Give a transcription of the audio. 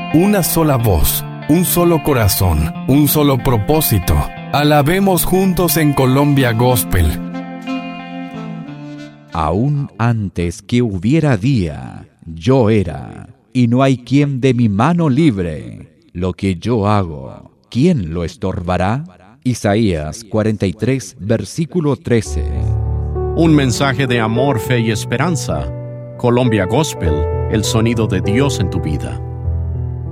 una sola voz, un solo corazón, un solo propósito. Alabemos juntos en Colombia Gospel. Aún antes que hubiera día, yo era, y no hay quien de mi mano libre. Lo que yo hago, ¿quién lo estorbará? Isaías 43, versículo 13. Un mensaje de amor, fe y esperanza. Colombia Gospel, el sonido de Dios en tu vida.